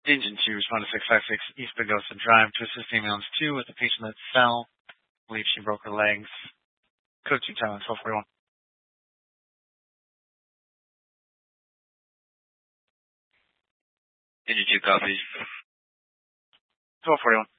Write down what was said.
Engine 2, respond to 656 East Pagosa Drive to assist ambulance 2 with the patient that fell. I believe she broke her legs. Code 2 Thailand 1241. Engine 2 copies. 1241.